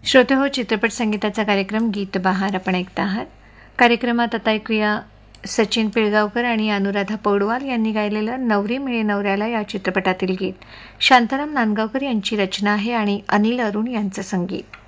श्रोते हो, चित्रपट संगीताचा कार्यक्रम गीत बहार आपण ऐकता आहात. कार्यक्रमात आता ऐकूया सचिन पिळगावकर आणि अनुराधा पौडवाल यांनी गायलेलं नवरी मिळे नवऱ्याला या चित्रपटातील गीत. शांताराम नांदगावकर यांची रचना आहे आणि अनिल अरुण यांचं संगीत.